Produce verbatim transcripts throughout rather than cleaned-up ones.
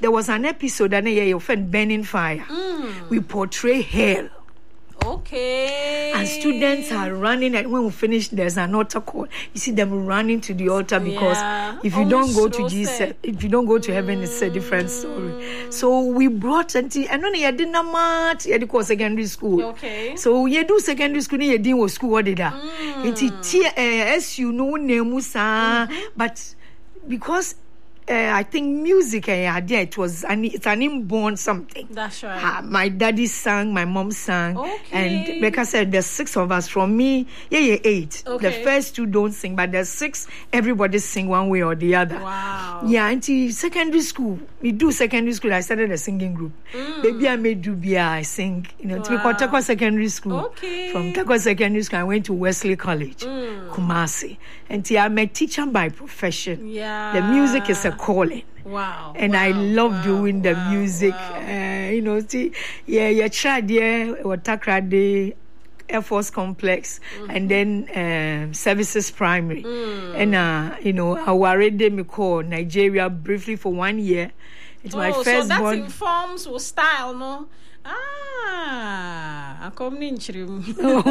there was an episode and a friend burning fire. Mm. We portray hell. Okay. And students are running, and when we finish, there's an altar call. You see them running to the altar because yeah. if you Almost don't go to roasted. Jesus, if you don't go to heaven, it's a different story. So we brought until and only I didn't know much. I did secondary school. Okay. So you do secondary school, you didn't was school. What did that? Mm. It's as you know, nemusa, but because. Uh, I think music, uh, yeah, it was an, it's an inborn something. That's right. Uh, my daddy sang, my mom sang. Okay. And like I said, there's six of us. From me, yeah, yeah, eight. Okay. The first two don't sing, but there's six. Everybody sing one way or the other. Wow. Yeah, until secondary school. We do secondary school. I started a singing group. Mm. Baby, I made Dubia. I sing. You know, Wow. wow. Takwa Secondary School. Okay. From Takwa Secondary School, I went to Wesley College, Mm. Kumasi. Until I'm a teacher by profession. Yeah. The music is a calling. Wow. And wow. I love wow. doing the wow. music. Wow. Uh, you know, see, yeah, yeah, tried there, Watakrade, Air Force Complex, mm-hmm. and then um, Services Primary. Mm. And, uh, you know, I already me call Nigeria briefly for one year. It's oh, my first so that born. informs your style, no? Ah, I come in chrim.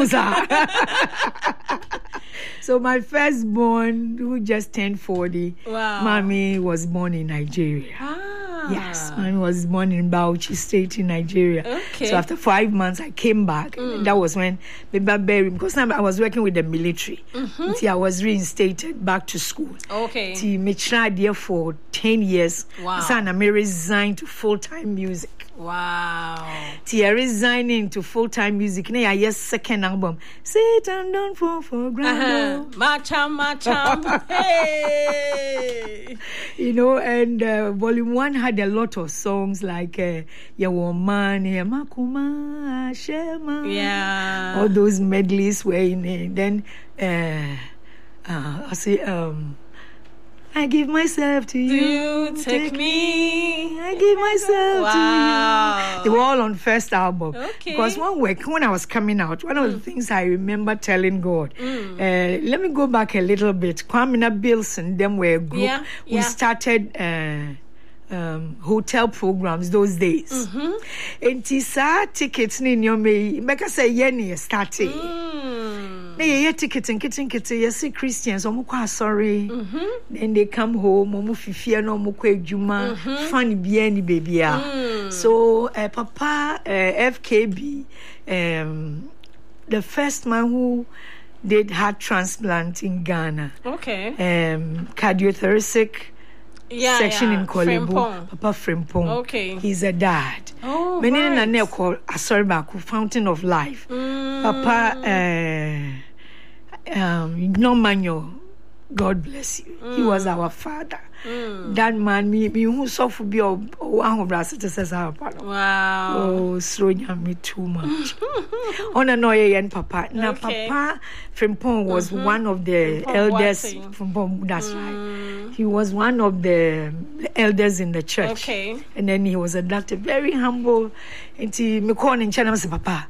So my firstborn, who just turned forty, wow. Mommy was born in Nigeria. Ah. Yes, Mommy was born in Bauchi State in Nigeria. Okay. So after five months, I came back. Mm. That was when Baba buried, because now I was working with the military. Mm-hmm. Until I was reinstated back to school. Okay. Until me tried there for ten years. Wow. So I resigned to full-time music. Wow. Tia resigning to full-time music. Now I yes second album. Sit and don't fall for granted. Uh-huh. Macham, macham. Hey. You know, and uh, volume one had a lot of songs like uh, Ya Woman, Ya Makuma, Shema. Yeah. All those medleys were in it. Then uh, uh, I say um I give myself to you. Do you take, take me? I give myself wow. to you. They were all on first album. Okay. Because one week when I was coming out, one of mm. the things I remember telling God, mm. uh, let me go back a little bit. Kwamina Bills and them were a group. Yeah. We yeah. started uh, um, hotel programs those days. Mm-hmm. And Tisa tickets in your me, make us say Yenny started. Mm. They yeah tickets and kitchen kitchen. You see Christians, I'm quite sorry. Mm-hmm. Then they come home, omu fifia no omu kwe juma, funny bieni baby. Mm. So uh, Papa uh, F K B, um, the first man who did heart transplant in Ghana. Okay. Um, cardiothoracic. Yeah, section yeah. in Kolebu, Frimpong. Papa Frimpong. Okay. He's a dad. Oh, Many right. na ne call Asori Baku, Fountain of Life. Mm. Papa uh, um no manyo. God bless you. Mm. He was our father. Mm. That man, me, me who suffer be one who brass it says our father. Wow. Oh, slowing me too much. On a noye and Papa. Now, Okay. Papa Frimpong was mm-hmm. one of the Frimpong elders. Watson. Frimpong, that's Mm. right. He was one of the elders in the church. Okay. And then he was adopted, very humble. And he me call in China, say, Papa,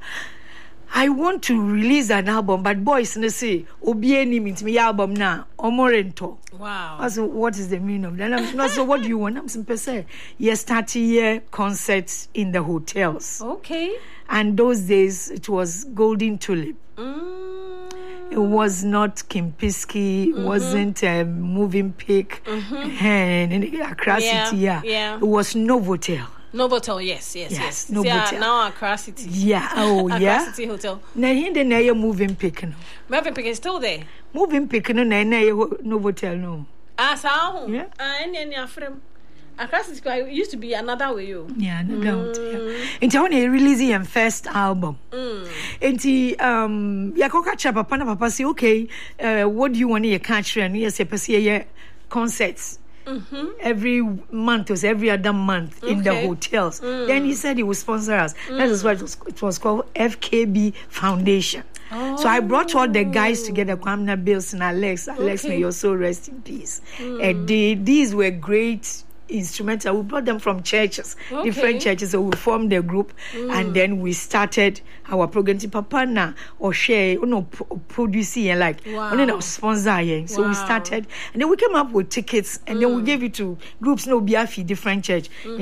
I want to release an album, but boys, they say, Obieni means me album now, Omorento. Wow. I said, what is the meaning of that? I'm not so. What do you want? I'm simply saying, yes, thirty year concerts in the hotels. Okay. And those days it was Golden Tulip. Mm. It was not Kimpiski. It mm-hmm. wasn't a um, Moving Pick. Mm-hmm. And in Accra yeah, City, yeah. yeah. It was Novotel. Novotel, yes, yes, yes. yes. Novotel. See, uh, now Accra City. Yeah. Oh, Accra yeah. City Hotel. Now here the na Moving Pick no. Moving Pick is still there. Moving Pick no na na Novotel no. Ah, so yeah. Ah, any any afrem. Accra City it used to be another way you. Yeah, another mm. yeah. And when he released his first album. Mm. And he um ya ko catch papa na papa say okay, uh, what do you want to catch and yes say say concerts. Mm-hmm. Every month was every other month okay. in the hotels. Mm. Then he said he would sponsor us. Mm. That is what it was, it was called F K B Foundation. Oh. So I brought all the guys together, Kwamina Bills and Alex. Alex, okay. may your soul rest in peace. Mm. And they, these were great instrumental. We brought them from churches, okay. different churches. So we formed a group, mm. and then we started our program. Papa na or share, you know, producing and like, wow. and then sponsor. So wow. we started, and then we came up with tickets, and mm. then we gave it to groups. No, be different church. Mm.